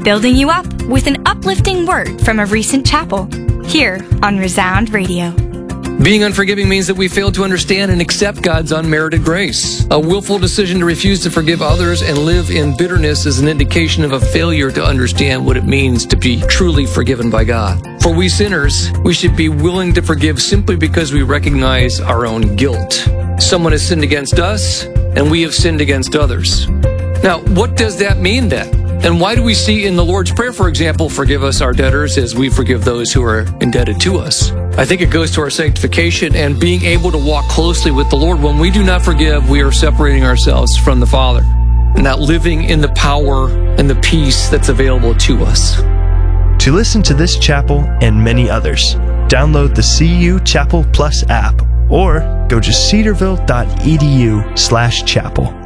building you up with an uplifting word from a recent chapel, here on Resound Radio. Being unforgiving means that we fail to understand and accept God's unmerited grace. A willful decision to refuse to forgive others and live in bitterness is an indication of a failure to understand what it means to be truly forgiven by God. For we sinners, we should be willing to forgive simply because we recognize our own guilt. Someone has sinned against us, and we have sinned against others. Now, what does that mean then? And why do we see in the Lord's Prayer, for example, forgive us our debtors as we forgive those who are indebted to us? I think it goes to our sanctification and being able to walk closely with the Lord. When we do not forgive, we are separating ourselves from the Father, not living in the power and the peace that's available to us. To listen to this chapel and many others, download the CU Chapel Plus app or go to cedarville.edu/chapel.